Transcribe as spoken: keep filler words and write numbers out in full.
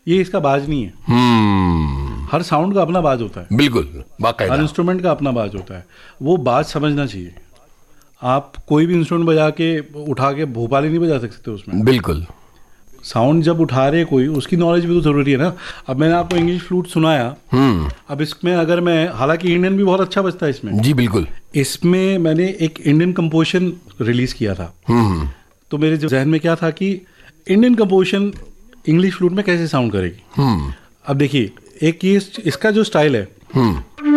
ये इसका बाज नहीं है। हम्म हर साउंड का अपना बाज होता है, बिल्कुल, बाकायदा हर इंस्ट्रूमेंट का अपना बाज होता है, वो बाज समझना चाहिए। आप कोई भी इंस्ट्रूमेंट बजा के उठा के भोपाली नहीं बजा सकते उसमें। बिल्कुल। साउंड जब उठा रहे कोई, उसकी नॉलेज भी तो जरूरी है ना। अब मैंने आपको इंग्लिश फ्लूट सुनाया, हम्म अब इसमें अगर मैं, हालांकि इंडियन भी बहुत अच्छा बजता है इसमें, जी बिल्कुल, इसमें मैंने एक इंडियन कंपोजिशन रिलीज किया था। हम्म तो मेरे जहन में क्या था कि इंडियन कंपोजिशन इंग्लिश फ्लूट में कैसे साउंड करेगी। हम्म अब देखिए, एक ये इसका जो स्टाइल है, हम्म